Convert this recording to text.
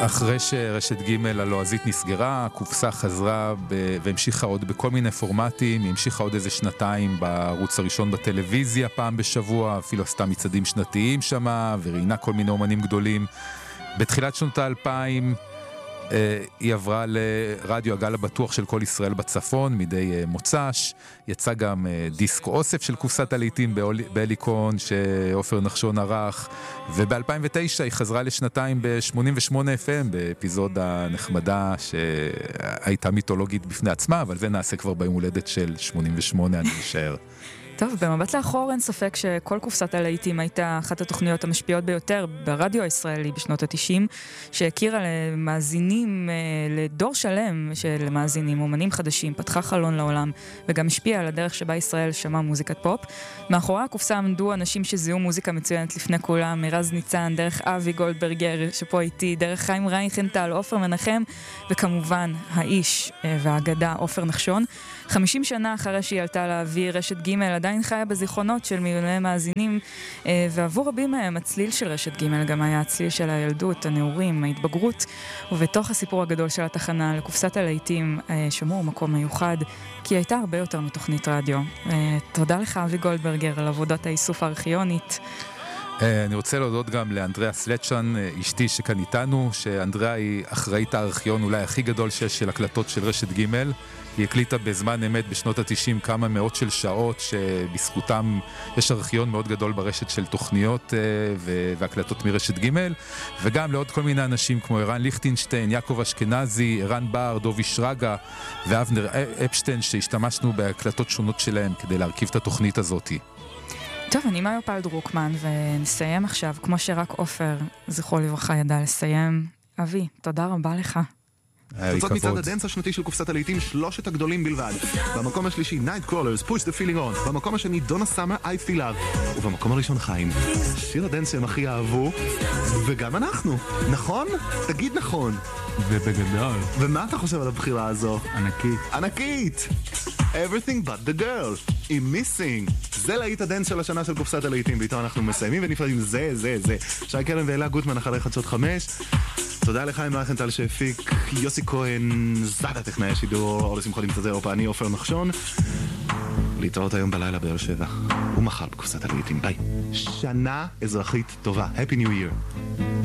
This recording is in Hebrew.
אחרי שרשת ג' הלועזית נסגרה, הקופסה חזרה והמשיכה עוד בכל מיני פורמטים, היא המשיכה עוד איזה שנתיים בערוץ הראשון בטלוויזיה פעם בשבוע, אפילו עשתה מצעדים שנתיים שמה, וראיינה כל מיני אומנים גדולים. בתחילת שנות ה-2000 היא עברה לרדיו הגל הבטוח של כל ישראל בצפון מדי מוצ"ש, יצא גם דיסק אוסף של קופסת הלהיטים בהליקון שאופר נחשון ערך, וב-2009 היא חזרה לשנתיים ב-88 FM באפיזודה נחמדה שהייתה מיתולוגית בפני עצמה, אבל זה נעשה כבר ביום הולדת של 88, אני משער. טוב, במבט לאחור אין ספק שכל קופסת הלהיטים הייתה אחת התוכניות המשפיעות ביותר ברדיו הישראלי בשנות ה-90, שהכירה למאזינים, לדור שלם של מאזינים, אומנים חדשים, פתחה חלון לעולם, וגם השפיעה על הדרך שבה ישראל שמעה מוזיקת פופ. מאחורי הקופסה עמדו אנשים שזיהו מוזיקה מצוינת לפני כולם, מרז ניצן, דרך אבי גולדברגר שפה איתי, דרך חיים רייכנטל, עופר מנחם, וכמובן האיש והאגדה עופר נחשון. 50 שנה אחרי שהיא עלתה לאוויר, רשת ג' עדיין חיה בזיכרונות של מיליוני מאזינים, ועבור רבים מהם הצליל של רשת ג' גם היה הצליל של הילדות, הנעורים, ההתבגרות, ובתוך הסיפור הגדול של התחנה לקופסת הלהיטים שמור מקום מיוחד, כי היא הייתה הרבה יותר מתוכנית רדיו. תודה לך אבי גולדברגר על עבודת האיסוף הארכיונית. אני רוצה להודות גם לאנדריה סלצ'ן, אשתי שכאן איתנו, שאנדריה היא אחראית הארכיון אולי הכי גדול של הקלטות של רשת ג'. היא הקליטה בזמן אמת בשנות ה-90 כמה מאות של שעות שבזכותם יש ארכיון מאוד גדול ברשת של תוכניות והקלטות מרשת ג', וגם לעוד כל מיני אנשים כמו ערן ליכטינשטיין, יעקב אשכנזי, ערן בר, דובי שרגא ואבנר אפשטיין, שהשתמשנו בהקלטות שונות שלהם כדי להרכיב את התוכנית הזאת. טוב, אני מיופל דרוקמן, ונסיים עכשיו כמו שרק עופר זכרו לברכה ידע לסיים. אבי, תודה רבה לך. תוצאות מצעד הדנס השנתי של קופסת הלהיטים, שלושת הגדולים בלבד. במקום השלישי Nightcrawlers, Push the Feeling On. במקום השני דונה סאמר, I Feel Love. ובמקום הראשון חיים, שיר הדנס שהם הכי אהבו, וגם אנחנו. נכון? תגיד נכון. ובגדול. ומה אתה חושב על הבחירה הזו? ענקית. ענקית! Everything but the girl. עם Missing. זה להיט הדנס של השנה של קופסת הלהיטים, ואיתו אנחנו מסיימים ונפרדים. זה. שי קלן ואלה גוטמן אחרי חדשות 5. תודה לחיים רייכנטל שהפיק, יוסי כהן, זדה טכנאי השידור, אולי שמחולים את אירופה, אני עופר נחשון. להתראות היום בלילה באר שבע, ומחר בקופסת הלהיטים. ביי. שנה אזרחית טובה. Happy New Year.